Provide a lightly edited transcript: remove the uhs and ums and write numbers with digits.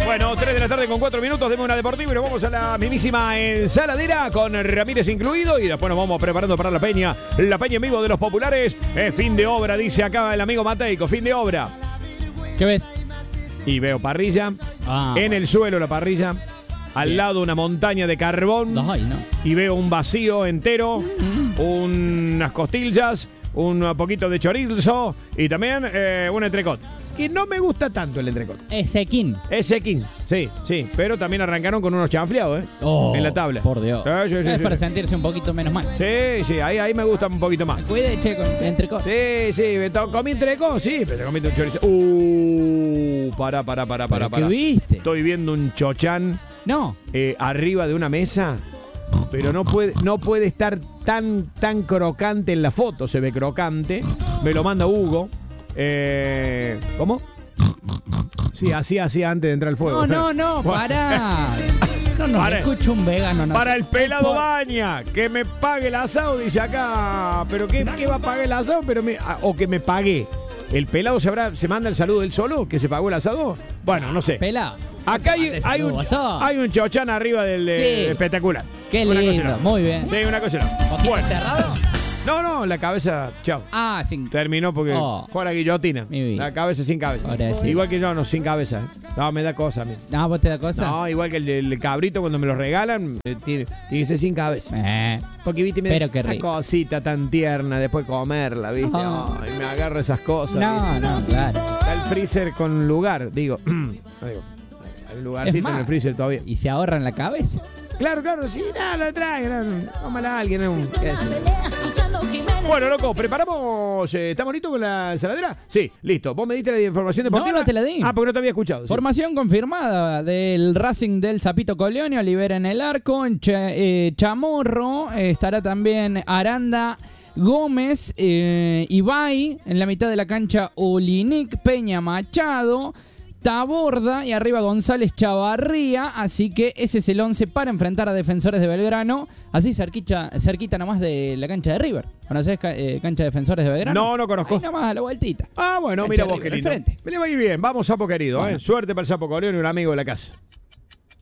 Bueno, 3 de la tarde con 4 minutos, demos una deportiva y nos vamos a la mismísima ensaladera con Ramírez incluido y después nos vamos preparando para la peña en vivo de los populares. Fin de obra, dice acá el amigo Mateico, fin de obra. ¿Qué ves? Y veo parrilla, en el suelo la parrilla, al lado una montaña de carbón. Ay, no. Y veo un vacío entero, unas costillas, un poquito de chorizo y también un entrecot. Que no me gusta tanto el entrecot. Es sequín. Es sequín, sí, pero también arrancaron con unos chanfleados, en la tabla. Por Dios. Sí, Es para sentirse un poquito menos mal. Sí, ahí me gusta un poquito más. Cuide, che, con entrecot. Sí, comí entrecot, sí, pero comí un chorizo. Pará. ¿Qué viste? Estoy viendo un chochán. No. Arriba de una mesa, pero no puede estar tan crocante en la foto. Se ve crocante. Me lo manda Hugo. ¿Cómo? Sí, así antes de entrar al fuego. No, pará. No, escucho un vegano. No para sé. el pelado Baña, que me pague el asado, dice acá. ¿Pero qué va a pagar el asado? O que me pague. ¿El pelado se manda el saludo él solo? ¿Que se pagó el asado? Bueno, no sé. Pelado. Acá hay un chochán arriba del espectacular. Qué Una lindo, cosa muy bien. Sí, una cosa no. ¿Ojito Bueno. cerrado? No, la cabeza, chao. Sin. Terminó porque fue la guillotina. Mi vida. La cabeza sin cabeza. Ahora sí. Igual que yo, no, sin cabeza. No, me da cosa a mí. No, ¿vos te da cosa? No, igual que el cabrito cuando me lo regalan, tiene que ser sin cabeza. Porque, viste, me Pero da qué una rico. cosita tan tierna después comerla, viste. Ay, me agarra esas cosas. No, claro. Está el freezer con lugar, digo. Hay un lugarcito en el freezer todavía. ¿Y se ahorran la cabeza? Claro, sí, lo trae, tómala alguien. Bueno, loco, ¿preparamos? ¿Estamos listos con la ensaladera? Sí, listo. ¿Vos me diste la información deportiva? No te la di. Porque no te había escuchado. Sí. Formación confirmada del Racing del Zapito Coleone, Olivera en el arco, en Chamorro, estará también Aranda Gómez, Ibai, en la mitad de la cancha Olinic, Peña Machado, Taborda y arriba González Chavarría, así que ese es el 11 para enfrentar a Defensores de Belgrano, así cerquita nomás de la cancha de River. ¿Conocés cancha de Defensores de Belgrano? No conozco. Ahí nomás a la vueltita. Bueno, Cancha mira de vos River, qué lindo. enfrente. Me le va a ir bien, vamos Sapo querido, Bueno. Suerte para el Sapo Coleón y un amigo de la casa.